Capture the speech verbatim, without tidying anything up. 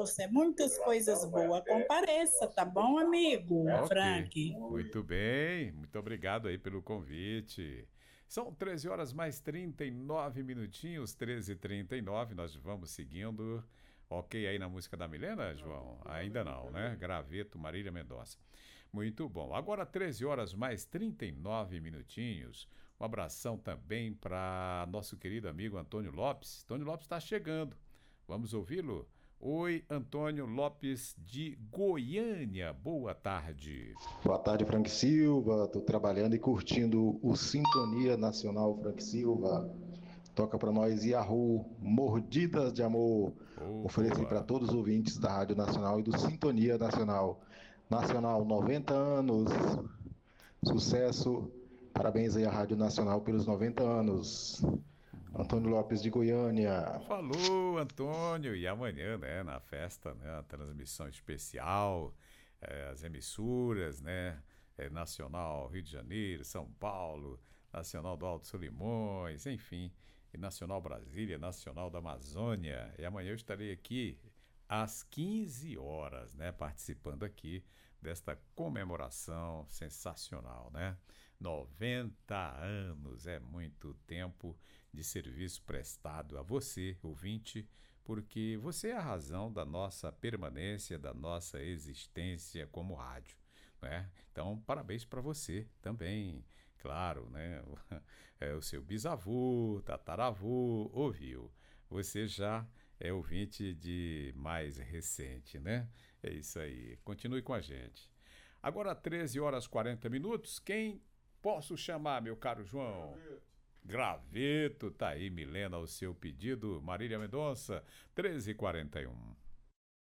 trouxe muitas coisas boas. Compareça, tá bom, amigo Ok, Frank? muito bem, muito obrigado aí pelo convite. São treze horas mais trinta e nove minutinhos, treze e trinta e nove, nós vamos seguindo. Ok aí na música da Milena, João? Ainda não, né? Graveto, Marília Mendonça. Muito bom. Agora treze horas mais trinta e nove minutinhos. Um abração também para nosso querido amigo Antônio Lopes. Antônio Lopes está chegando. Vamos ouvi-lo? Oi, Antônio Lopes de Goiânia. Boa tarde. Boa tarde, Frank Silva. Estou trabalhando e curtindo o Sintonia Nacional Frank Silva. Toca para nós Yahoo, Mordidas de Amor. Oh, Ofereci para boa. todos os ouvintes da Rádio Nacional e do Sintonia Nacional. Nacional, noventa anos. Sucesso. Parabéns aí à Rádio Nacional pelos noventa anos. Antônio Lopes de Goiânia. Falou, Antônio. E amanhã, né, na festa, né, a transmissão especial, eh, as emissoras, né, eh, Nacional Rio de Janeiro, São Paulo, Nacional do Alto Solimões, enfim, e Nacional Brasília, Nacional da Amazônia. E amanhã eu estarei aqui às quinze horas, né, participando aqui desta comemoração sensacional, né? noventa anos é muito tempo de serviço prestado a você, ouvinte, porque você é a razão da nossa permanência, da nossa existência como rádio, né? Então, parabéns para você também, claro, né? É, o seu bisavô, tataravô, ouviu. Você já é ouvinte de mais recente, né? É isso aí. Continue com a gente. Agora, treze horas e quarenta minutos. Quem posso chamar, meu caro João? Graveto, tá aí, Milena, o seu pedido. Marília Mendonça, treze e quarenta e um.